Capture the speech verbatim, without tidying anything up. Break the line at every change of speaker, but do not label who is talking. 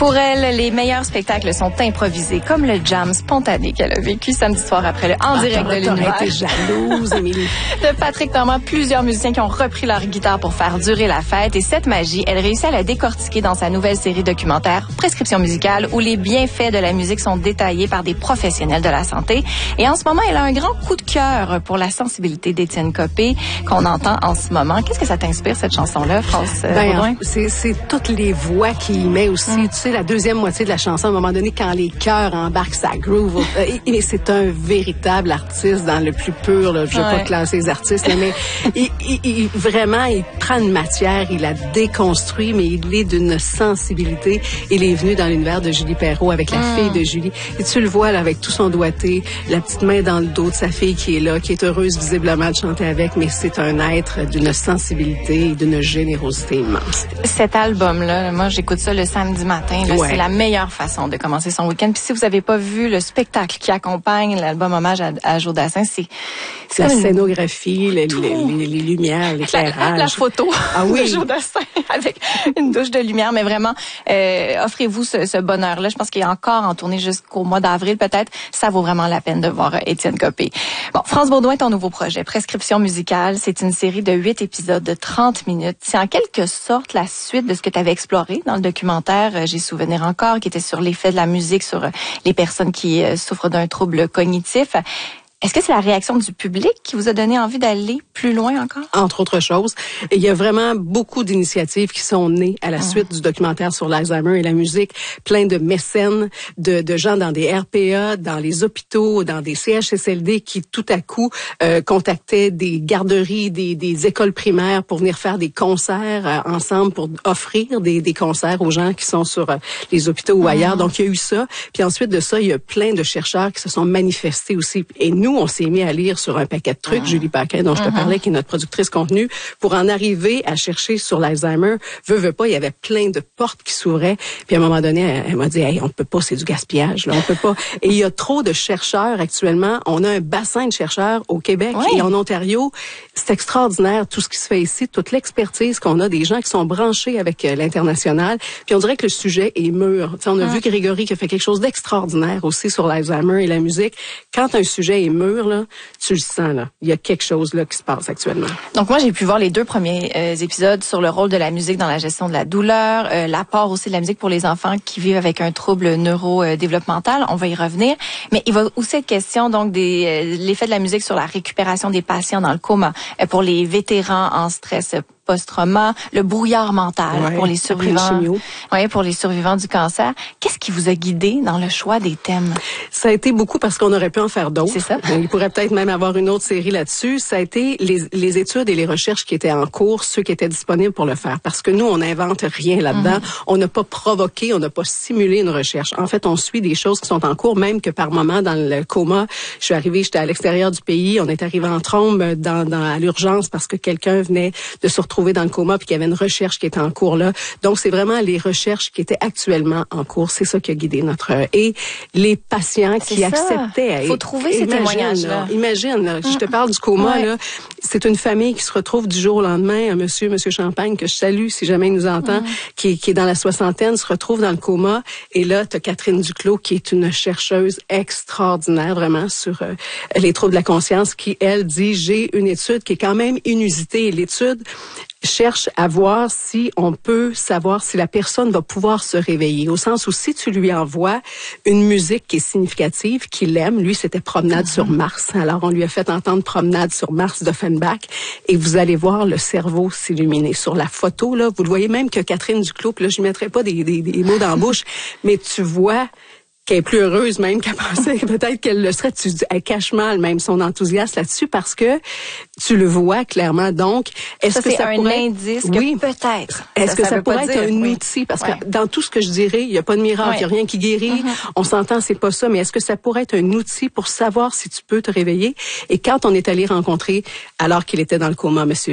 Pour elle, les meilleurs spectacles sont improvisés, comme le jam spontané qu'elle a vécu samedi soir après le En direct de l'univers.
T'es jalouse, Émilie.
De Patrick Normand, plusieurs musiciens qui ont repris leur guitare pour faire durer la fête. Et cette magie, elle réussit à la décortiquer dans sa nouvelle série documentaire Prescription musicale, où les bienfaits de la musique sont détaillés par des professionnels de la santé. Et en ce moment, elle a un grand coup de cœur pour la sensibilité d'Étienne Koppé, qu'on entend en ce moment. Qu'est-ce que ça t'inspire, cette chanson-là, France euh,
ben,
Baudouin?
C'est, c'est toutes les voix qu'il met aussi. Mm. Tu sais, la deuxième moitié de la chanson, à un moment donné, quand les chœurs embarquent, ça groove. Et c'est un véritable artiste dans le plus pur. Là. Je ne veux ouais. pas classer les artistes, là, mais il, il, il, vraiment, il prend une matière, il la déconstruit, mais il est d'une sensibilité. Il est venu dans l'univers de Julie Perrault avec la mm. fille de Julie. Et tu le vois là, avec tout son doigté, la petite main dans le dos de sa fille qui est là, qui est heureuse visiblement de chanter avec, mais c'est un être d'une sensibilité et d'une générosité immense.
Cet album-là, moi j'écoute ça le samedi matin. Là, ouais. C'est la meilleure façon de commencer son week-end. Puis si vous n'avez pas vu le spectacle qui accompagne l'album Hommage à, à Joe Dassin, c'est...
c'est la une... scénographie, les, les, les, les lumières, l'éclairage.
La, la photo
ah, oui.
de Joe Dassin avec une douche de lumière. Mais vraiment, euh, offrez-vous ce, ce bonheur-là. Je pense qu'il est encore en tournée jusqu'au mois d'avril peut-être. Ça vaut vraiment la peine de voir euh, Étienne Koppé. Bon, France Baudouin, ton nouveau projet, Prescription musicale, c'est une série de huit épisodes de trente minutes. C'est en quelque sorte la suite de ce que tu avais exploré dans le documentaire euh, J'ai souvenir encore, qui était sur l'effet de la musique sur euh, les personnes qui euh, souffrent d'un trouble cognitif. Est-ce que c'est la réaction du public qui vous a donné envie d'aller plus loin encore?
Entre autres choses. Et il y a vraiment beaucoup d'initiatives qui sont nées à la mmh. suite du documentaire sur l'Alzheimer et la musique. Plein de mécènes, de, de gens dans des R P A, dans les hôpitaux, dans des C H S L D qui tout à coup euh, contactaient des garderies, des, des écoles primaires pour venir faire des concerts euh, ensemble, pour offrir des, des concerts aux gens qui sont sur euh, les hôpitaux ou ailleurs. Mmh. Donc, il y a eu ça. Puis ensuite de ça, il y a plein de chercheurs qui se sont manifestés aussi. Et nous, on s'est mis à lire sur un paquet de trucs, mmh. Julie Paquin, dont je te mmh. parlais, qui est notre productrice contenu, pour en arriver à chercher sur l'Alzheimer. Veux, veux pas, il y avait plein de portes qui s'ouvraient. Puis à un moment donné, elle, elle m'a dit, hey, on peut pas, c'est du gaspillage, là, on peut pas. Et il y a trop de chercheurs actuellement. On a un bassin de chercheurs au Québec oui. et en Ontario. C'est extraordinaire tout ce qui se fait ici, toute l'expertise qu'on a, des gens qui sont branchés avec euh, l'international. Puis on dirait que le sujet est mûr. T'sais, on a mmh. vu Grégory qui a fait quelque chose d'extraordinaire aussi sur l'Alzheimer et la musique. Quand un sujet est mûr, là, tu le sens, là. Il y a quelque chose là qui se passe actuellement.
Donc moi, j'ai pu voir les deux premiers euh, épisodes sur le rôle de la musique dans la gestion de la douleur, euh, l'apport aussi de la musique pour les enfants qui vivent avec un trouble neurodéveloppemental. On va y revenir. Mais il va aussi être question donc des euh, l'effet de la musique sur la récupération des patients dans le coma, euh, pour les vétérans en stress post-trauma, le brouillard mental ouais, pour les survivants. Oui, pour les survivants du cancer. Qu'est-ce qui vous a guidé dans le choix des thèmes?
Ça a été beaucoup parce qu'on aurait pu en faire d'autres.
C'est ça.
Il pourrait peut-être même avoir une autre série là-dessus. Ça a été les, les études et les recherches qui étaient en cours, ceux qui étaient disponibles pour le faire. Parce que nous, on n'invente rien là-dedans. Mm-hmm. On n'a pas provoqué, on n'a pas simulé une recherche. En fait, on suit des choses qui sont en cours, même que par moment, dans le coma, je suis arrivée, j'étais à l'extérieur du pays, on est arrivé en trombe dans, dans, à l'urgence parce que quelqu'un venait de se retrouver dans le coma puis qu'il y avait une recherche qui était en cours là. Donc, c'est vraiment les recherches qui étaient actuellement en cours. C'est ça qui a guidé notre... Et les patients qui
c'est
acceptaient...
Il faut trouver ces témoignages-là.
Imagine, là, je te parle du coma, ouais. là. C'est une famille qui se retrouve du jour au lendemain. Un monsieur, monsieur Champagne, que je salue si jamais il nous entend, mm. qui, qui est dans la soixantaine, se retrouve dans le coma. Et là, tu as Catherine Duclos, qui est une chercheuse extraordinaire, vraiment, sur euh, les troubles de la conscience, qui, elle, dit, j'ai une étude qui est quand même inusitée. L'étude cherche à voir si on peut savoir si la personne va pouvoir se réveiller. Au sens où si tu lui envoies une musique qui est significative, qu'il aime, lui c'était Promenade mm-hmm. sur Mars. Alors on lui a fait entendre Promenade sur Mars d'Offenbach et vous allez voir le cerveau s'illuminer. Sur la photo, là, vous le voyez même que Catherine Duclos, puis là je ne mettrai pas des, des, des mots dans la bouche, mais tu vois qu'elle est plus heureuse même qu'elle pensait peut-être qu'elle le serait. Tu dis, elle cache mal même son enthousiasme là-dessus parce que tu le vois clairement. Donc, est-ce
ça,
que
c'est
ça
un
pourrait...
indice
oui.
que peut-être.
Est-ce
ça,
que
ça,
ça pourrait être
dire,
un
oui.
outil? Parce
ouais.
que dans tout ce que je dirais, il n'y a pas de miracle, il n'y a rien qui guérit. Mm-hmm. On s'entend, c'est pas ça. Mais est-ce que ça pourrait être un outil pour savoir si tu peux te réveiller? Et quand on est allé rencontrer, alors qu'il était dans le coma, monsieur